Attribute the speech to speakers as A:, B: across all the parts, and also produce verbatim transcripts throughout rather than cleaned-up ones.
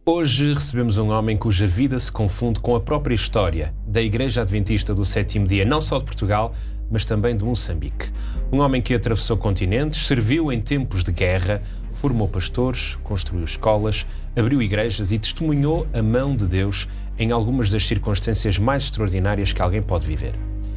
A: Hoje recebemos um homem cuja vida se confunde com a própria história da Igreja Adventista do Sétimo Dia, não só de Portugal, mas também de Moçambique. Um homem que atravessou continentes, serviu em tempos de guerra, formou pastores, construiu escolas, abriu igrejas e testemunhou a mão de Deus em algumas das circunstâncias mais extraordinárias que alguém pode viver.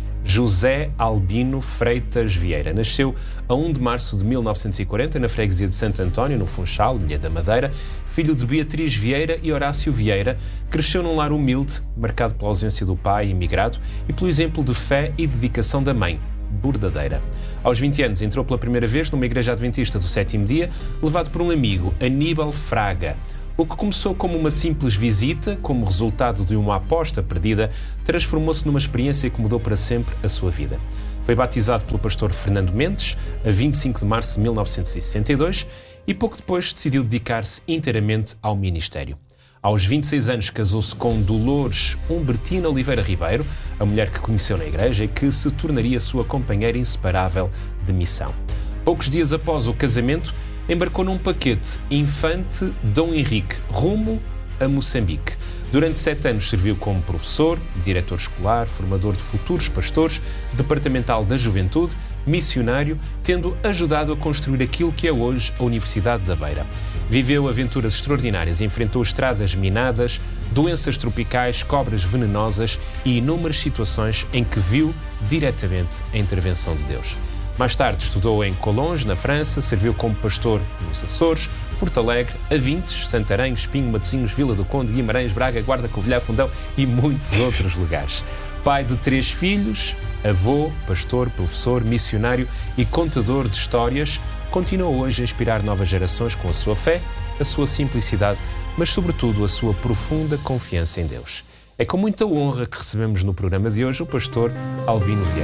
A: José Albino Freitas Vieira nasceu a primeiro de março de mil novecentos e quarenta na freguesia de Santo António, no Funchal, Ilha da Madeira, filho de Beatriz Vieira e Horácio Vieira. Cresceu num lar humilde, marcado pela ausência do pai imigrado e pelo exemplo de fé e dedicação da mãe, Bordadeira. Aos vinte anos entrou pela primeira vez numa igreja adventista do Sétimo Dia, levado por um amigo, Aníbal Fraga. O que começou como uma simples visita, como resultado de uma aposta perdida, transformou-se numa experiência que mudou para sempre a sua vida. Foi batizado pelo pastor Fernando Mendes, a vinte e cinco de março de mil novecentos e sessenta e dois, e pouco depois decidiu dedicar-se inteiramente ao ministério. Aos vinte e seis anos casou-se com Dolores Humbertina Oliveira Ribeiro, a mulher que conheceu na igreja e que se tornaria sua companheira inseparável de missão. Poucos dias após o casamento, embarcou num paquete Infante Dom Henrique, rumo a Moçambique. Durante sete anos serviu como professor, diretor escolar, formador de futuros pastores, departamental da juventude, missionário, tendo ajudado a construir aquilo que é hoje a Universidade da Beira. Viveu aventuras extraordinárias, enfrentou estradas minadas, doenças tropicais, cobras venenosas e inúmeras situações em que viu diretamente a intervenção de Deus. Mais tarde estudou em Collonges, na França, serviu como pastor nos Açores, Porto Alegre, Avintes, Santarém, Espinho, Matosinhos, Vila do Conde, Guimarães, Braga, Guarda, Covilhã, Fundão e muitos outros lugares. Pai de três filhos, avô, pastor, professor, missionário e contador de histórias, continua hoje a inspirar novas gerações com a sua fé, a sua simplicidade, mas sobretudo a sua profunda confiança em Deus. É com muita honra que recebemos no programa de hoje o pastor Albino Vieira.